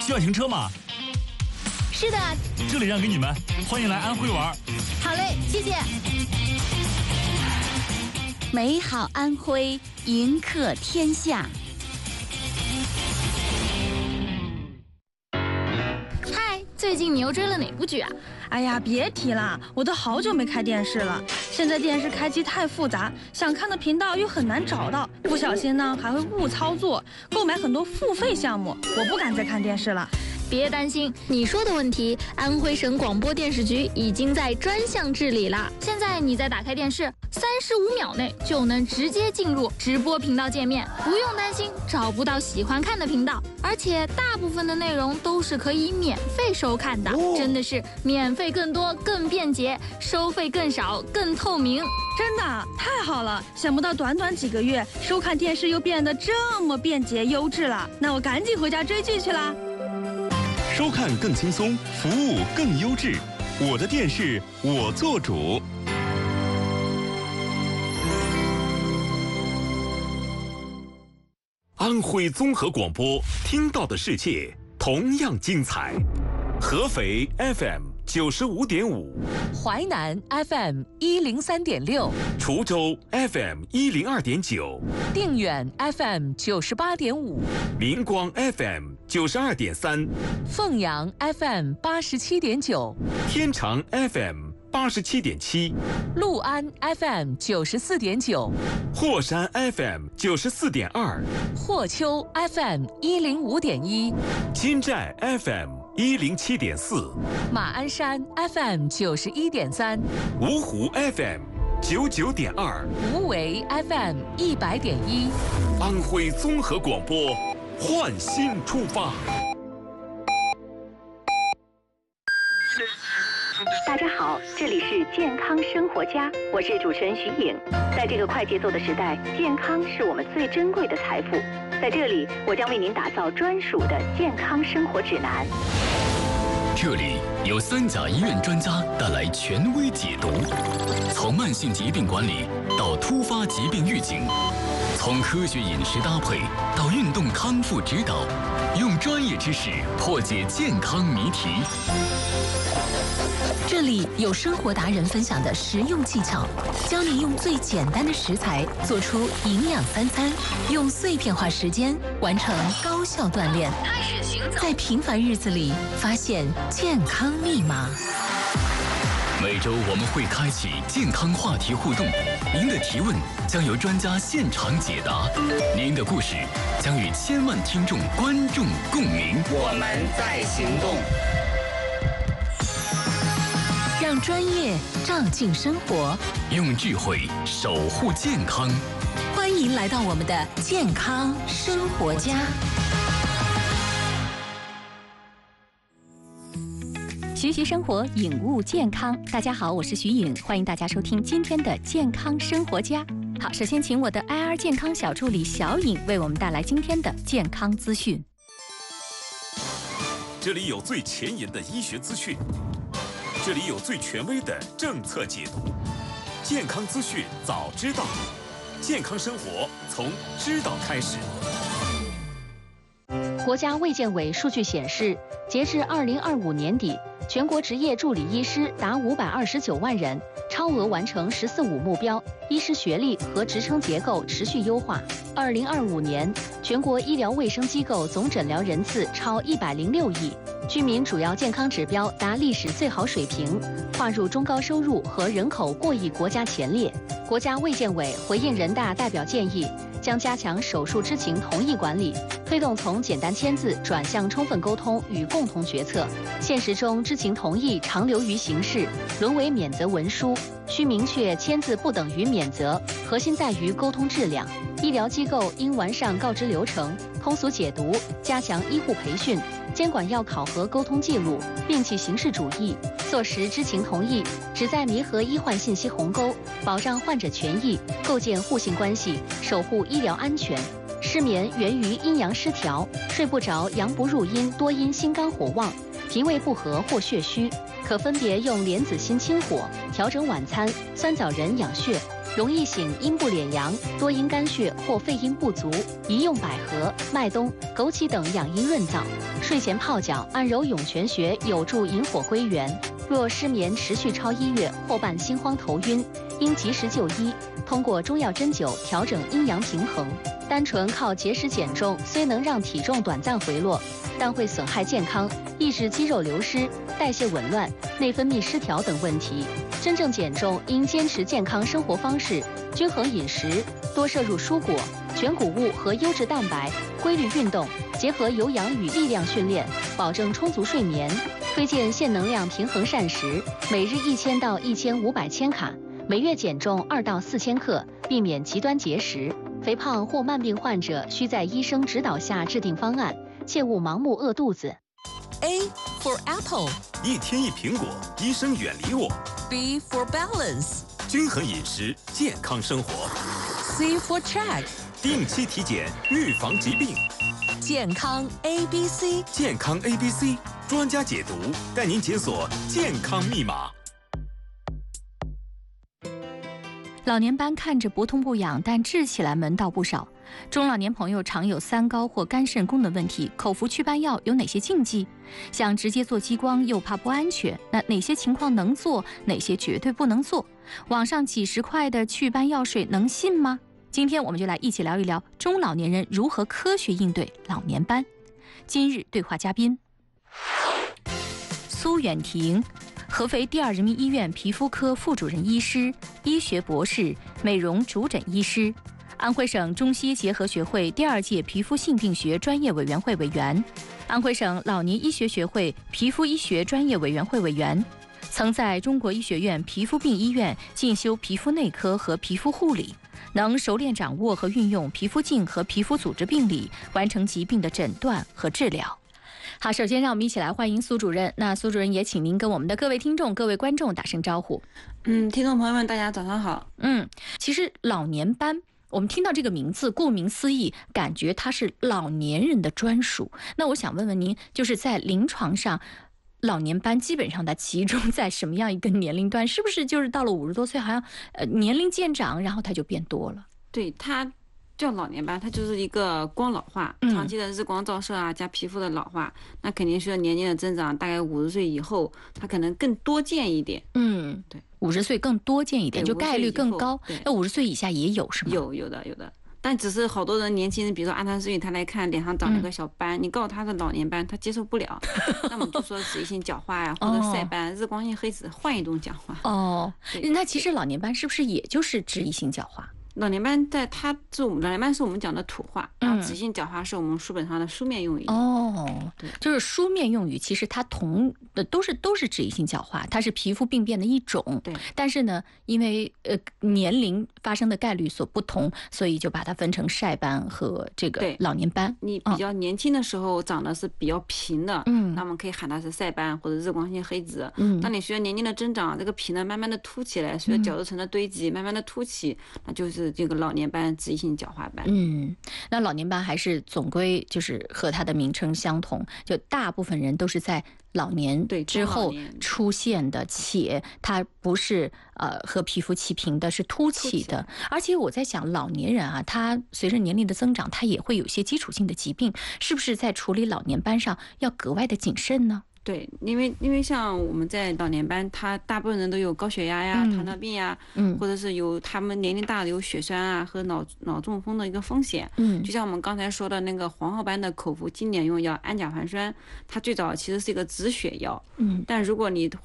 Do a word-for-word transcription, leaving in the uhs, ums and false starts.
需要停车吗？ 是的， 这里让给你们，欢迎来安徽玩。 好嘞，谢谢。 美好安徽，迎客天下。 嗨，最近你又追了哪部剧啊？ 哎呀，别提了，我都好久没开电视了。现在电视开机太复杂，想看的频道又很难找到，不小心呢还会误操作，购买很多付费项目，我不敢再看电视了。 别担心，你说的问题，安徽省广播电视局已经在专项治理了。现在你再打开电视，三十五秒内就能直接进入直播频道界面，不用担心找不到喜欢看的频道，而且大部分的内容都是可以免费收看的，哦、真的是免费更多、更便捷，收费更少、更透明。 真的太好了！想不到短短几个月，收看电视又变得这么便捷优质了。那我赶紧回家追剧去啦。 收看更轻松，服务更优质，我的电视我做主。安徽综合广播，听到的世界同样精彩。合肥 F M 九十五点五， 淮南 F M 一零三点六， 滁州 F M 一零二点九， 定远 F M 九十八点五， 明光 F M 九十二点三， 凤阳 F M 八十七点九， 天长 F M 八十七点七， 六安 F M 九十四点九， 霍山 F M 九十四点二， 霍丘 F M 一零五点一， 金寨 F M 一零七点四， 马鞍山 F M 九十一点三， 芜湖 F M 九九点二， 无为 F M 一百点一， 安徽综合广播，焕新出发。 大家好，这里是健康生活家，我是主持人徐颖。在这个快节奏的时代，健康是我们最珍贵的财富。在这里，我将为您打造专属的健康生活指南。 这里有三甲医院专家带来权威解读，从慢性疾病管理到突发疾病预警，从科学饮食搭配到运动康复指导，用专业知识破解健康谜题。 这里有生活达人分享的实用技巧，教你用最简单的食材做出营养三餐，用碎片化时间完成高效锻炼，开始行走，在平凡日子里发现健康密码。 每周我们会开启健康话题互动，您的提问将由专家现场解答，您的故事将与千万听众观众共鸣。 我们在行动。 让专业照进生活， 用智慧守护健康。 欢迎来到我们的健康生活家。 学习生活，领悟健康。大家好，我是徐颖，欢迎大家收听今天的健康生活家。好，首先请我的 I R 健康小助理小颖为我们带来今天的健康资讯。 这里有最前沿的医学资讯。这里有最权威的政策解读，健康资讯早知道，健康生活从知道开始。 国家卫健委数据显示，截至二零二五年底，全国执业助理医师达五百二十九万人，超额完成“十四五”目标，医师学历和职称结构持续优化。二零二五年，全国医疗卫生机构总诊疗人次超一百零六亿。居民主要健康指标达历史最好水平，划入中高收入和人口过亿国家前列。国家卫健委回应人大代表建议，将加强手术知情同意管理，推动从简单签字转向充分沟通与共同决策。现实中，知情同意常流于形式，沦为免责文书。需明确签字不等于免责，核心在于沟通质量。医疗机构应完善告知流程，通俗解读，加强医护培训。监管要考核沟通记录，摒弃形式主义，做实知情同意，旨在弥合医患信息鸿沟，保障患者权益，构建互信关系，守护医疗安全。失眠源于阴阳失调，睡不着阳不入阴多因心肝火旺，脾胃不和或血虚，可分别用莲子心清火调整晚餐，酸枣仁养血， 容易醒阴部敛阳、多阴肝血或肺阴不足，宜用百合、麦冬、枸杞等养阴润燥。睡前泡脚，按揉涌泉穴，有助引火归元。若失眠持续超一月或伴心慌头晕，应及时就医，通过中药针灸调整阴阳平衡。单纯靠节食减重，虽能让体重短暂回落，但会损害健康，抑制肌肉流失、代谢紊乱、内分泌失调等问题。真正减重应坚持健康生活方式，均衡饮食，多摄入蔬果、全谷物和优质蛋白，规律运动，结合有氧与力量训练，保证充足睡眠。推荐限能量平衡膳食，每日一千到一千五百千卡，每月减重二到四千克，避免极端节食。肥胖或慢病患者需在医生指导下制定方案，切勿盲目饿肚子。 A for apple， 一天一苹果，医生远离我。 B for balance， 均衡饮食，健康生活。 C for check， 定期体检，预防疾病。 健康 A B C， 健康 A B C， 专家解读，带您解锁健康密码。 老年斑看着不痛不痒，但治起来门道不少。中老年朋友常有三高或肝肾功能问题，口服祛斑药有哪些禁忌？想直接做激光又怕不安全，那哪些情况能做，哪些绝对不能做？网上几十块的祛斑药水能信吗？今天我们就来一起聊一聊中老年人如何科学应对老年斑。今日对话嘉宾：苏远婷，合肥第二人民医院皮肤科副主任医师、医学博士、美容主诊医师，安徽省中西结合学会第二届皮肤性病学专业委员会委员，安徽省老年医学学会皮肤医学专业委员会委员，曾在中国医学院皮肤病医院进修皮肤内科和皮肤护理，能熟练掌握和运用皮肤镜和皮肤组织病理，完成疾病的诊断和治疗。好，首先让我们一起来欢迎苏主任。那苏主任也请您跟我们的各位听众、各位观众打声招呼。 嗯，听众朋友们，大家早上好。 嗯，其实老年斑，我们听到这个名字，顾名思义，感觉它是老年人的专属。那我想问问您，就是在临床上，老年斑基本上它集中在什么样一个年龄段？是不是就是到了五十多岁，好像呃年龄渐长，然后它就变多了？ 对，它叫老年斑，它就是一个光老化，长期的日光照射啊，加皮肤的老化，那肯定随着年龄的增长，大概五十岁以后，它可能更多见一点。 嗯，对，五十岁更多见一点，就概率更高。那五十岁以下也有是吗？ 有，有的，有的。但只是好多人年轻人，比如说二三十岁，他来看脸上长了个小斑，嗯、你告诉他是老年斑，他接受不了。那么就说脂溢性角化呀，或者晒斑、日光性黑子，换一种讲话。 哦，那其实老年斑是不是也就是脂溢性角化？ 老年斑在它是我们老年斑是我们讲的土话，然后脂溢性角化是我们书本上的书面用语。 哦，对，就是书面用语，其实它同的都是都是脂溢性角化，它是皮肤病变的一种。 对， 但是呢，因为呃年龄发生的概率所不同，所以就把它分成晒斑和这个老年斑。 你比较年轻的时候长得是比较平的，嗯，那我们可以喊它是晒斑或者日光性黑子。嗯，当你随着年龄的增长，这个皮呢慢慢的凸起来，随着角质层的堆积，慢慢的凸起，那就是这个老年斑、脂溢性角化斑。 嗯，那老年斑还是总归就是和它的名称相同，就大部分人都是在老年之后出现的，且它不是呃和皮肤齐平的，是凸起的。而且我在想，老年人啊，他随着年龄的增长，他也会有一些基础性的疾病，是不是在处理老年斑上要格外的谨慎呢？ 对，因为因为像我们在老年斑，他大部分人都有高血压呀、嗯、糖尿病呀，嗯，或者是有他们年龄大的有血栓啊和脑脑中风的一个风险。嗯，就像我们刚才说的那个黄褐斑的口服经典用药氨甲环酸，它最早其实是一个止血药。嗯，但如果你